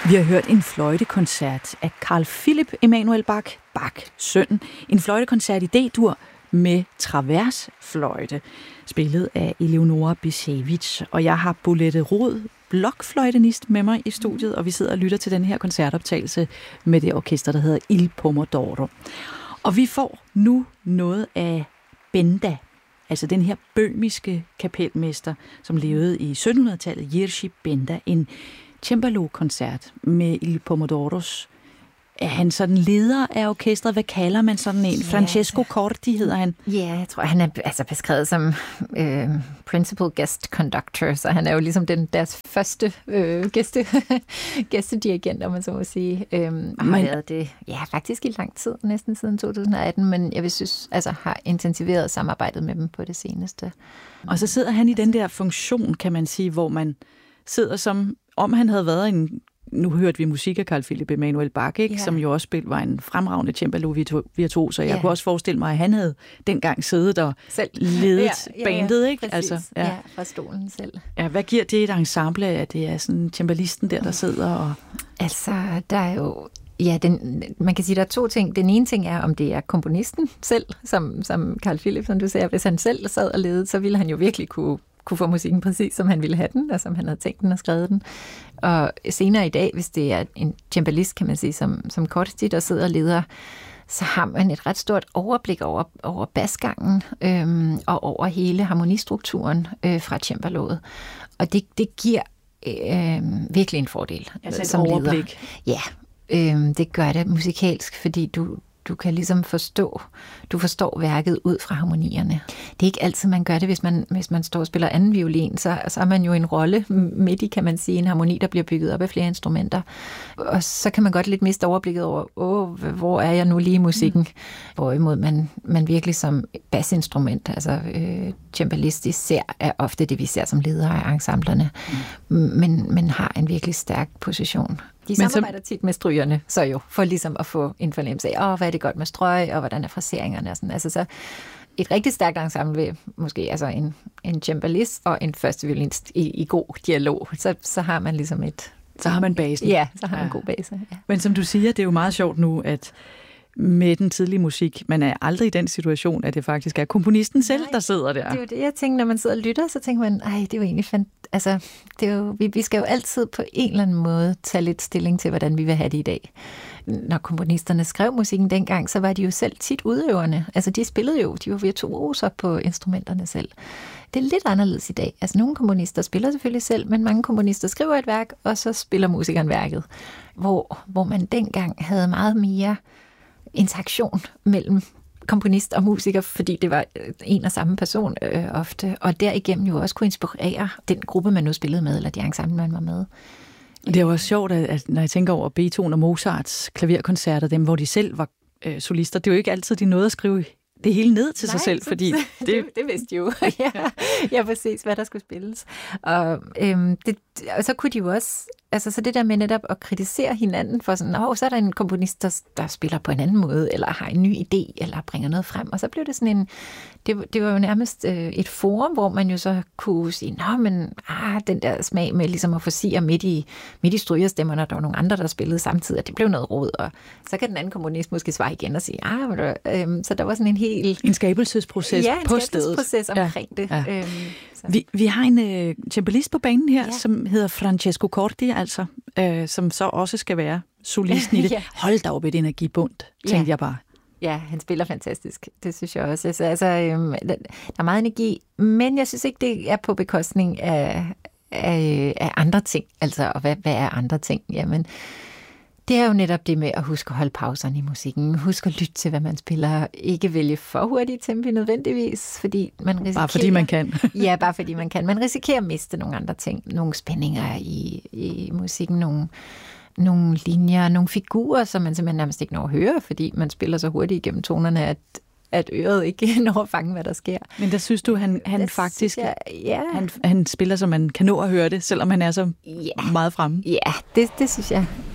Vi har hørt en fløjtekoncert af Carl Philipp Emanuel Bach, sønnen. En fløjtekoncert i D-dur med traversfløjte, spillet af Eleonora Bisevich. Og jeg har Bolette Rod, blokfløjtenist, med mig i studiet, og vi sidder og lytter til den her koncertoptagelse med det orkester, der hedder Il Pomodoro. Og vi får nu noget af Benda, altså den her bøhmiske kapelmester, som levede i 1700-tallet, Jerzy Benda, en cembalo-koncert med Il Pomodoros. Er han sådan leder af orkestret? Hvad kalder man sådan en? Francesco Corti hedder han. Ja, jeg tror, han er altså beskrevet som principal guest conductor, så han er jo ligesom deres første gæstedirigent, om man så må sige. Og har været det faktisk i lang tid, næsten siden 2018, men jeg vil synes, altså har intensiveret samarbejdet med dem på det seneste. Og så sidder han i den der funktion, kan man sige, hvor man sidder som om han havde været en. Nu hørte vi musik af Carl Philipp Emanuel Bach, ikke? Som jo også var en fremragende cembalo-virtuos, så jeg kunne også forestille mig, at han havde dengang siddet og ledet bandet, ikke? Præcis. Altså, fra stolen selv. Ja, hvad giver det et ensemble, at det er sådan cembalisten der sidder og. Altså, der er jo. Ja, man kan sige, der er to ting. Den ene ting er, om det er komponisten selv, som Carl Philipp, som du siger. Hvis han selv sad og ledede, så ville han jo virkelig kunne få musikken præcis, som han ville have den, og som han havde tænkt den og skrevet den. Og senere i dag, hvis det er en cembalist, kan man sige, som Corti, der sidder og leder, så har man et ret stort overblik over basgangen og over hele harmonistrukturen fra cembaloet. Og det giver virkelig en fordel. Altså et som overblik? Leder. Ja, det gør det musikalsk, fordi du kan ligesom du forstår værket ud fra harmonierne. Det er ikke altid, man gør det, hvis man står og spiller anden violin, så er man jo en rolle midt i, kan man sige, en harmoni, der bliver bygget op af flere instrumenter. Og så kan man godt lidt miste overblikket over, hvor er jeg nu lige i musikken? Hvorimod man virkelig som basinstrument, altså cembalist især, er ofte det, vi ser som ledere af ensemblerne, men har en virkelig stærk position. De samarbejder tit med strygerne, så jo, for ligesom at få en fornemmelse af, hvad er det godt med strøg, og hvordan er fraseringerne og sådan. Altså så et rigtig stærkt ensemble ved måske altså en cembalist og en første violinist i god dialog, så har man ligesom så har man basen. Ja, så har man en god base. Ja. Men som du siger, det er jo meget sjovt nu, at med den tidlige musik, man er aldrig i den situation, at det faktisk er komponisten selv, der sidder der. Det er jo det, jeg tænker, når man sidder og lytter, så tænker man, det er jo egentlig altså, det er jo, vi skal jo altid på en eller anden måde tage lidt stilling til, hvordan vi vil have det i dag. Når komponisterne skrev musikken dengang, så var de jo selv tit udøverne. Altså, de var virtuoser på instrumenterne selv. Det er lidt anderledes i dag. Altså, nogle komponister spiller selvfølgelig selv, men mange komponister skriver et værk, og så spiller musikeren værket. Hvor man dengang havde meget mere interaktion mellem komponist og musiker, fordi det var en og samme person ofte, og derigennem jo også kunne inspirere den gruppe, man nu spillede med, eller de ensemble, man var med. Det er jo også sjovt, at når jeg tænker over Beethoven og Mozarts klaverkoncerter, dem hvor de selv var solister, det er jo ikke altid, de nåede at skrive det hele ned til sig selv, fordi det vidste de jo. ja, præcis, hvad der skulle spilles. Og så kunne de jo også, altså så det der med netop at kritisere hinanden for sådan, så er der en komponist, der spiller på en anden måde, eller har en ny idé, eller bringer noget frem, og så blev det sådan det var jo nærmest et forum, hvor man jo så kunne sige, den der smag med ligesom at forsigre midt i strygerstemmerne, og der var nogle andre, der spillede samtidig, og det blev noget rod, og så kan den anden komponist måske svare igen og sige, så der var sådan en skabelsesproces på stedet. Ja, en skabelsesproces omkring det. Ja. Vi har en cembalist på banen her, som hedder Francesco Corti, altså, som så også skal være solisten i det. Hold da op et energibund, tænkte jeg bare. Ja, han spiller fantastisk. Det synes jeg også. Altså, der er meget energi, men jeg synes ikke, det er på bekostning af andre ting. Altså, og hvad er andre ting? Jamen, det er jo netop det med at huske at holde pauserne i musikken. Husk at lytte til, hvad man spiller. Ikke vælge for hurtigt tempi nødvendigvis, fordi man risikerer. Bare fordi man kan. Ja, bare fordi man kan. Man risikerer at miste nogle andre ting. Nogle spændinger i musikken, nogle linjer, nogle figurer, som man simpelthen nærmest ikke når at høre, fordi man spiller så hurtigt igennem tonerne, at øret ikke når at fange, hvad der sker. Men der synes du, han faktisk han spiller, så man kan nå at høre det, selvom han er så meget fremme? Ja, det synes jeg.